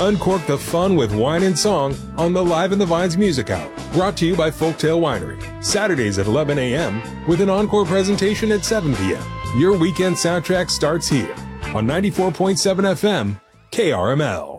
Uncork the fun with wine and song on the Live in the Vines Music Hour, brought to you by Folktail Winery. Saturdays at 11 a.m. with an encore presentation at 7 p.m. Your weekend soundtrack starts here on 94.7 FM, KRML.